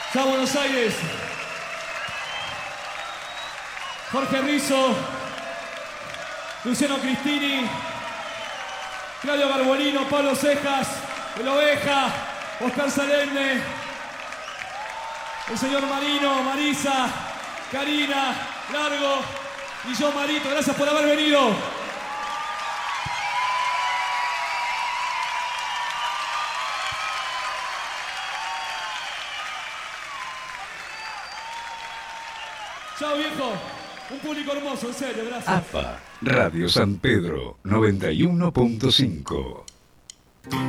Chao Buenos Aires. Jorge Rizzo, Luciano Cristini, Claudio Garbolino, Pablo Cejas, El Oveja, Oscar Salende, el señor Marino, Marisa, Karina, Largo y yo, Marito. Gracias por haber venido. Chao, viejo. Un público hermoso, en serio, gracias. AFA, Radio San Pedro, 91.5.